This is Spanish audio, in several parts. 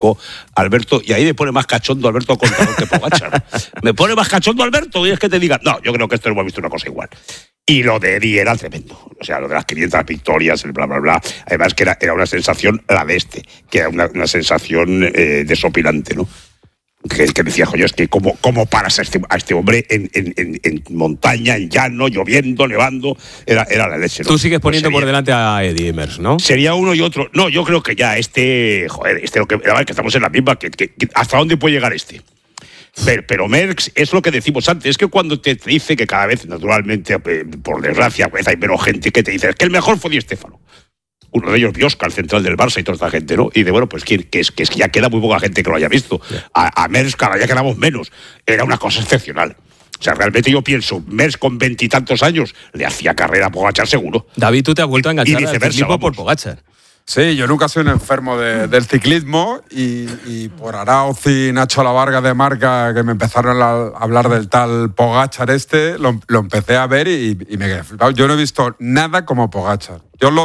dijo Alberto, y ahí me pone más cachondo Alberto Contador que Pogačar. Me pone más cachondo Alberto, y es que te diga, no, yo creo que esto hemos visto una cosa igual. Y lo de Eddie era tremendo. O sea, lo de las 500 victorias, el bla, bla, bla. Además que era una sensación, la de que era una sensación desopilante, ¿no? Que decía, joder, es que cómo paras a este hombre en montaña, en llano, lloviendo, nevando, era la leche, ¿no? Tú sigues poniendo por delante a Eddie Merckx, ¿no? Sería uno y otro. No, yo creo que ya lo que estamos en la misma, que ¿hasta dónde puede llegar este? Pero Merckx es lo que decimos antes, es que cuando te dice que cada vez, naturalmente, por desgracia, pues hay menos gente que te dice, es que el mejor fue Di Stéfano. Uno de ellos, Biosca, el central del Barça y toda esta gente, ¿no? Y de bueno, pues que es que ya queda muy poca gente que lo haya visto. A Merckx cada ya quedamos menos. Era una cosa excepcional. O sea, realmente yo pienso, Merckx con 20 y tantos años le hacía carrera a Pogačar seguro. David, tú te has vuelto a enganchar al ciclismo por vamos. Pogačar. Sí, yo nunca soy un enfermo del ciclismo y por Arauz y Nacho Lavarga de Marca, que me empezaron a hablar del tal Pogačar lo empecé a ver y me quedé flipado. Yo no he visto nada como Pogačar.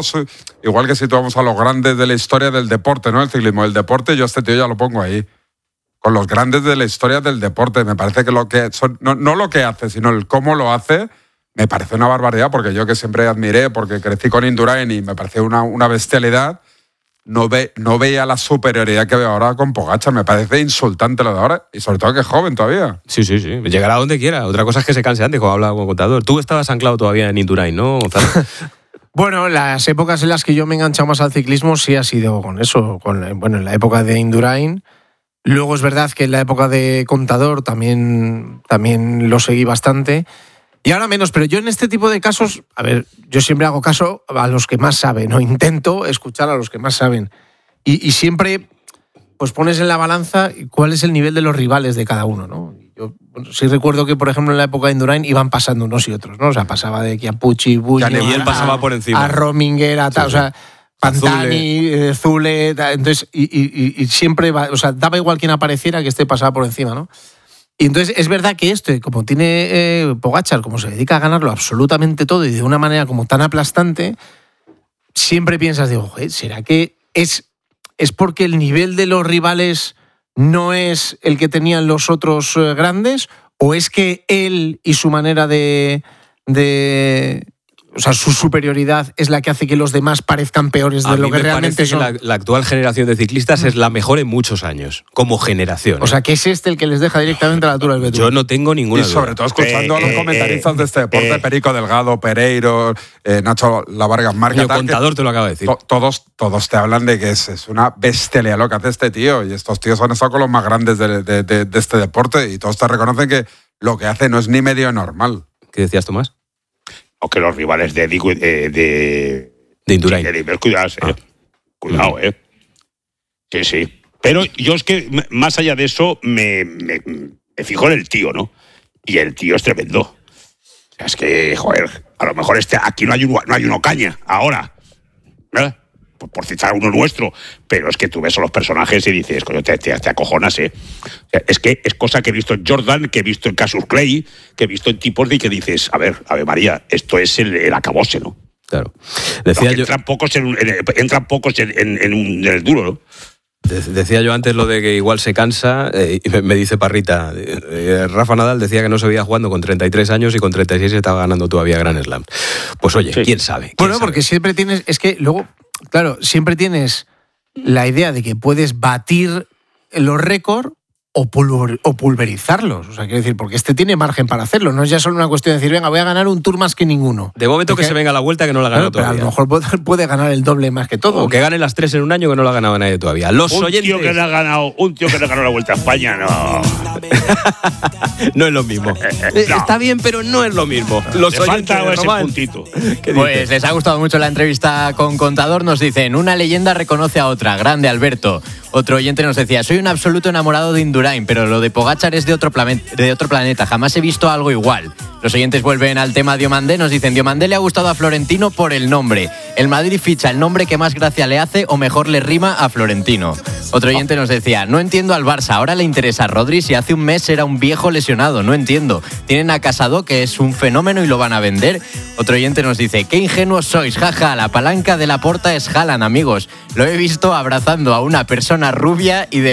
Igual que situamos a los grandes de la historia del deporte, ¿no? El ciclismo, el deporte, yo a este tío ya lo pongo ahí. Con los grandes de la historia del deporte. Me parece que no lo que hace, sino el cómo lo hace. Me parece una barbaridad, porque yo que siempre admiré, porque crecí con Indurain y me parecía una bestialidad, no veía la superioridad que veo ahora con Pogačar. Me parece insultante lo de ahora, y sobre todo que es joven todavía. Sí. Llegará a donde quiera. Otra cosa es que se canse antes, como hablaba con Contador. Tú estabas anclado todavía en Indurain, ¿no, Gonzalo? Bueno, las épocas en las que yo me he enganchado más al ciclismo sí ha sido con eso, en la época de Indurain. Luego es verdad que en la época de Contador también lo seguí bastante. Y ahora menos, pero yo en este tipo de casos, a ver, yo siempre hago caso a los que más saben, o intento escuchar a los que más saben. Y siempre pues pones en la balanza cuál es el nivel de los rivales de cada uno, ¿no? Yo sí recuerdo que, por ejemplo, en la época de Indurain iban pasando unos y otros, ¿no? O sea, pasaba de Chiappucci, Bugner, y él pasaba por encima. A Rominger, tal, o sea, Pantani, Zule, entonces, y siempre, o sea, daba igual quien apareciera que pasaba por encima, ¿no? Y entonces es verdad que como tiene Pogačar, como se dedica a ganarlo absolutamente todo y de una manera como tan aplastante, siempre piensas, ¿será que es porque el nivel de los rivales no es el que tenían los otros grandes? ¿O es que él y su manera o sea, su superioridad es la que hace que los demás parezcan peores de lo que realmente son? Que la actual generación de ciclistas es la mejor en muchos años, como generación. O sea, que es el que les deja directamente a la altura del betún. Yo no tengo ninguna duda. Y sobre todo escuchando a los comentaristas de este deporte, Perico Delgado, Pereiro, Nacho Lavarga, Marca. El Contador te lo acaba de decir. Todos te hablan de que es una bestialidad lo que hace este tío. Y estos tíos han estado con los más grandes de este deporte y todos te reconocen que lo que hace no es ni medio normal. ¿Qué decías, Tomás? O que los rivales de Indurain. Cuidado, Sí. Pero yo es que, más allá de eso, me fijo en el tío, ¿no? Y el tío es tremendo. O sea, es que, joder, a lo mejor aquí no hay una Ocaña, ahora. ¿Verdad? Por citar uno nuestro, pero es que tú ves a los personajes y dices, coño, te acojonas, ¿eh? O sea, es que es cosa que he visto en Jordan, que he visto en Cassius Clay, que he visto en tipos de que dices, a ver, Ave María, esto es el acabose, ¿no? Claro. Decía yo, entran pocos en el duro, ¿no? Decía yo antes lo de que igual se cansa, y me dice Parrita, Rafa Nadal decía que no se veía jugando con 33 años y con 36 estaba ganando todavía Grand Slam. Pues oye, sí. ¿Quién sabe? Porque siempre tienes, es que luego, claro, siempre tienes la idea de que puedes batir los récords o pulverizarlos. O sea, quiero decir, porque tiene margen para hacerlo. No es ya solo una cuestión de decir, venga, voy a ganar un Tour más que ninguno. De momento que se venga la Vuelta que no la ha ganado todavía. Pero a lo mejor puede ganar el doble más que todo. O que gane las 3 en un año que no la ha ganado nadie todavía. Un tío que no ha ganado la Vuelta a España, no. No es lo mismo. No. Está bien, pero no es lo mismo. Los oyentes, falta ese puntito. Pues les ha gustado mucho la entrevista con Contador. Nos dicen, una leyenda reconoce a otra. Grande, Alberto. Otro oyente nos decía, soy un absoluto enamorado de Indurain, pero lo de Pogačar es de otro planeta. Jamás he visto algo igual. Los oyentes vuelven al tema Diomandé. Nos dicen, Diomandé le ha gustado a Florentino por el nombre. El Madrid ficha el nombre que más gracia le hace o mejor le rima a Florentino. Otro oyente nos decía, no entiendo al Barça. Ahora le interesa a Rodri si hace un mes era un viejo lesionado. No entiendo. Tienen a Casado, que es un fenómeno y lo van a vender. Otro oyente nos dice, qué ingenuos sois, jaja, la palanca de la Porta es Haaland, amigos. Lo he visto abrazando a una persona rubia y de